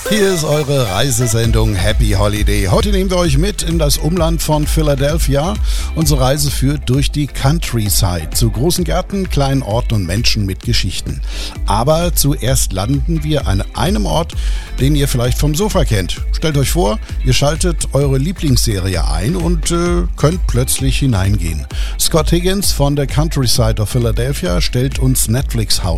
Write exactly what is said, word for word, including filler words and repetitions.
Hier ist eure Reisesendung Happy Holiday. Heute nehmen wir euch mit in das Umland von Philadelphia. Unsere Reise führt durch die Countryside zu großen Gärten, kleinen Orten und Menschen mit Geschichten. Aber zuerst landen wir an einem Ort, den ihr vielleicht vom Sofa kennt. Stellt euch vor, ihr schaltet eure Lieblingsserie ein und äh, könnt plötzlich hineingehen. Scott Higgins von der Countryside of Philadelphia stellt uns Netflix House